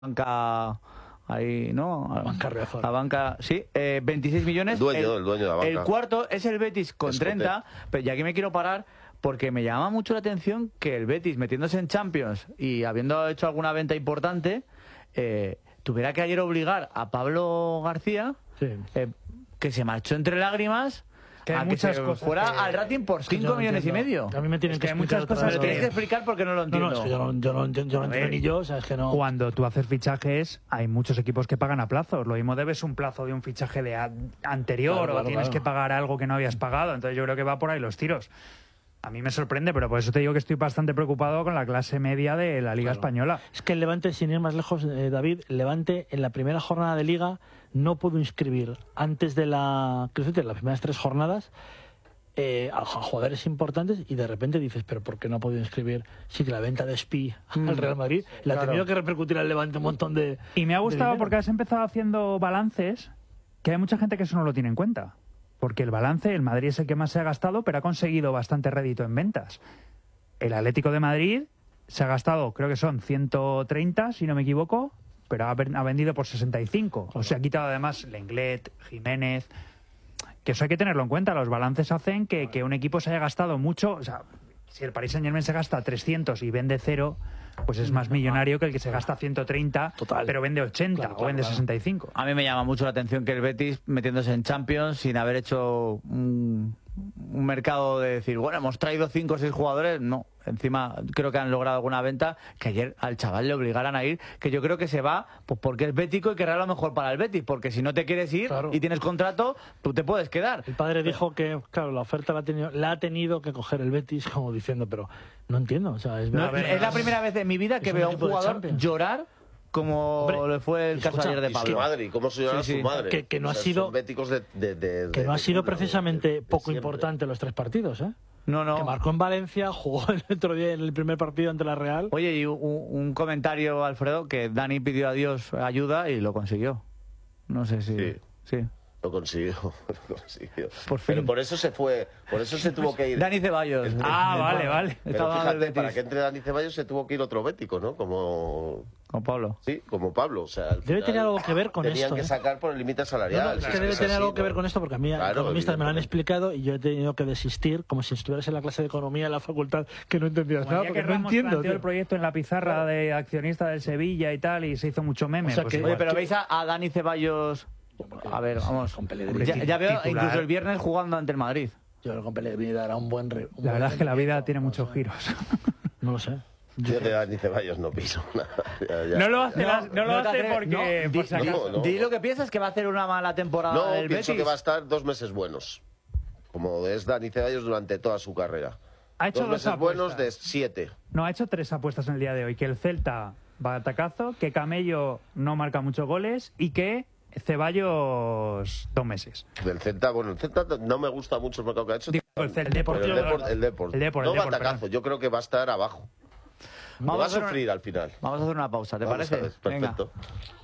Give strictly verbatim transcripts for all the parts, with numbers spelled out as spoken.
banca ahí, ¿no? La banca Riazor. La banca, sí, eh, veintiséis millones. El dueño, el, el dueño de la banca. El cuarto es el Betis con Escote. treinta, pero ya aquí me quiero parar porque me llama mucho la atención que el Betis, metiéndose en Champions y habiendo hecho alguna venta importante, eh, tuviera que ayer obligar a Pablo García, Sí. eh, que se marchó entre lágrimas, Que hay a muchas que se cosas fuera que- al Racing por Es que yo cinco no millones y entiendo. medio. A mí me tienen Es que que hay explicar muchas otra cosas vez. Me lo tienes que que- explicar porque no lo No, entiendo. no, es que yo no, yo no, entiendo- yo no A entiendo ver. ni yo, o sea, es que no... Cuando tú haces fichajes, hay muchos equipos que pagan a plazos. Lo mismo debes un plazo de un fichaje de a- anterior Claro, o claro, tienes claro. que pagar algo que no habías pagado. Entonces yo creo que va por ahí los tiros. A mí me sorprende, pero por eso te digo que estoy bastante preocupado con la clase media de la Liga Claro. Española. Es que el Levante, sin ir más lejos, eh, David, el Levante en la primera jornada de Liga no pudo inscribir antes de la... ¿qué decir? Las primeras tres jornadas eh, a jugadores importantes y de repente dices, pero ¿por qué no ha podido inscribir? Sí que la venta de Spi al Real Madrid le ha claro. tenido que repercutir al Levante un montón de... Y me ha de gustado dinero. porque has empezado haciendo balances que hay mucha gente que eso no lo tiene en cuenta. Porque el balance, el Madrid es el que más se ha gastado, pero ha conseguido bastante rédito en ventas. El Atlético de Madrid se ha gastado, creo que son ciento treinta, si no me equivoco, pero ha, ven- ha vendido por sesenta y cinco. O sea, ha quitado además Lenglet, Jiménez, que eso hay que tenerlo en cuenta. Los balances hacen que, que un equipo se haya gastado mucho. O sea, si el Paris Saint-Germain se gasta trescientos y vende cero, pues es más millonario que el que se gasta ciento treinta, Total. pero vende ochenta Claro, o claro, vende claro. sesenta y cinco. A mí me llama mucho la atención que el Betis, metiéndose en Champions sin haber hecho un, un mercado de decir, bueno, hemos traído cinco o seis jugadores, no. Encima creo que han logrado alguna venta, que ayer al chaval le obligaran a ir, que yo creo que se va pues porque es bético y querrá lo mejor para el Betis, porque si no te quieres ir Claro. y tienes contrato, tú te puedes quedar. El padre dijo que, claro, la oferta la ha tenido, la ha tenido que coger el Betis, como diciendo, pero no entiendo. O sea, es, No, verdad que- es la primera vez de mi vida que es un veo a un equipo de jugador Champions. llorar como Hombre, le fue el caso escucha, ayer de Y Pablo. su madre, y cómo se llama Sí, sí. su madre. Que- que no O ha sea, sido- son béticos de, de- de- que de- no ha sido de- precisamente de- de poco siempre. importante los tres partidos, ¿eh? No, no. Que marcó en Valencia, jugó el otro día en el primer partido ante la Real. Oye, y un, un comentario, Alfredo, que Dani pidió a Dios ayuda y lo consiguió. No sé si... Sí. sí. Lo consiguió, lo consiguió. Por fin. Pero por eso se fue, por eso se tuvo que ir. Dani Ceballos. El- Ah, vale, vale. Pero Estaba del fíjate, Betis. para que entre Dani Ceballos se tuvo que ir otro bético, ¿no? Como, Con Pablo. sí, como Pablo. O sea, al Debe final tener algo que ver con tenían esto, que ¿eh? sacar por el límite salarial. No, no, es si que debe es tener así, algo que ¿no? ver con esto, porque a mí Claro, economistas me lo han evidentemente. explicado y yo he tenido que desistir, como si estuvieras en la clase de economía en la facultad, que no entendías Como el nada, día porque que no Ramos entiendo. planteó tío. el proyecto en la pizarra de accionista del Sevilla y tal, y se hizo mucho meme. O sea pues que- igual. Oye, pero veis a, a Dani Ceballos... A ver, vamos. Con Pellegrini. Ya, ya veo Titular. incluso el viernes jugando ante el Madrid. Yo creo que con Pellegrini dará un buen... re- un La buen verdad es que la vida rendimiento, tiene no muchos sé. giros. No lo sé. Yo de Dani Ceballos no piso nada. Ya, ya, No lo ya. hace, las- no lo no te hace atreves- porque... no, por di- si acaso. no, no. Di lo que piensas que va a hacer una mala temporada No, del pienso Betis. que va a estar dos meses buenos. Como es Dani Ceballos durante toda su carrera. Ha hecho Dos dos meses buenos de apuestas. siete. No, ha hecho tres apuestas en el día de hoy. Que el Celta va a atacazo, que Camello no marca muchos goles y que Ceballos dos meses. Del Celta, bueno, el Celta no me gusta mucho el mercado que ha hecho. Digo, el Celta, el Pero Deportivo. el Depor, el Depor. El Depor, no el va Depor, a atacazo, perdón. yo creo que va a estar abajo. Vamos va a a hacer sufrir una- al final. Vamos a hacer una pausa, ¿te Vamos parece? a ver, Venga. perfecto.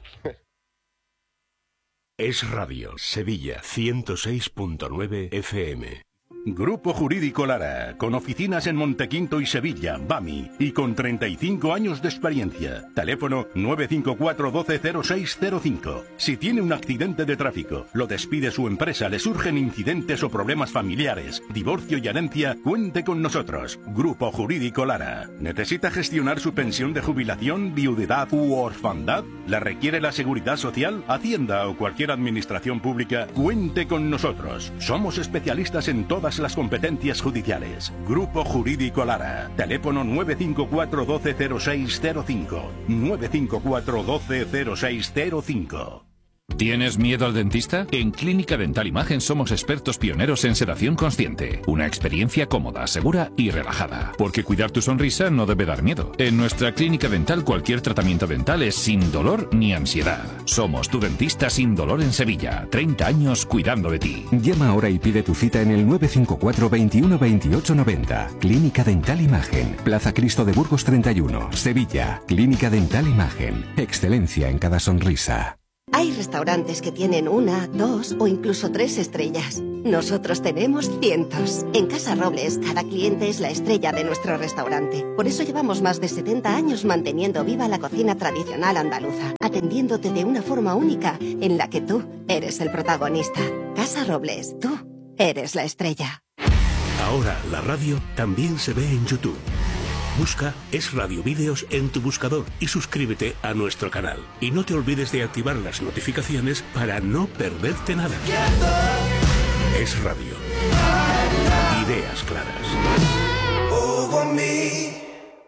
Es Radio Sevilla ciento seis punto nueve F M. Grupo Jurídico Lara, con oficinas en Montequinto y Sevilla, BAMI, y con treinta y cinco años de experiencia. Teléfono nueve cinco cuatro uno dos cero seis cero cinco. Si tiene un accidente de tráfico, lo despide su empresa, le surgen incidentes o problemas familiares, divorcio y herencia, cuente con nosotros. Grupo Jurídico Lara. ¿Necesita gestionar su pensión de jubilación, viudedad u orfandad? ¿La requiere la Seguridad Social, Hacienda o cualquier administración pública? Cuente con nosotros. Somos especialistas en todas las competencias judiciales. Grupo Jurídico Lara. Teléfono nueve cinco cuatro uno dos cero seis cero cinco. nueve cinco cuatro uno dos cero seis cero cinco. ¿Tienes miedo al dentista? En Clínica Dental Imagen somos expertos pioneros en sedación consciente. Una experiencia cómoda, segura y relajada. Porque cuidar tu sonrisa no debe dar miedo. En nuestra clínica dental cualquier tratamiento dental es sin dolor ni ansiedad. Somos tu dentista sin dolor en Sevilla. treinta años cuidando de ti. Llama ahora y pide tu cita en el nueve cinco cuatro veintiuno veintiocho noventa. Clínica Dental Imagen. Plaza Cristo de Burgos treinta y uno, Sevilla. Clínica Dental Imagen. Excelencia en cada sonrisa. Hay restaurantes que tienen una, dos o incluso tres estrellas. Nosotros tenemos cientos. En Casa Robles, cada cliente es la estrella de nuestro restaurante. Por eso llevamos más de setenta años manteniendo viva la cocina tradicional andaluza, atendiéndote de una forma única en la que tú eres el protagonista. Casa Robles, tú eres la estrella. Ahora la radio también se ve en YouTube. Busca Es Radio Vídeos en tu buscador y suscríbete a nuestro canal. Y no te olvides de activar las notificaciones para no perderte nada. Es Radio. Ideas claras.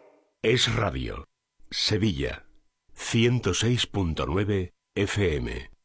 Es Radio. Sevilla. ciento seis punto nueve F M.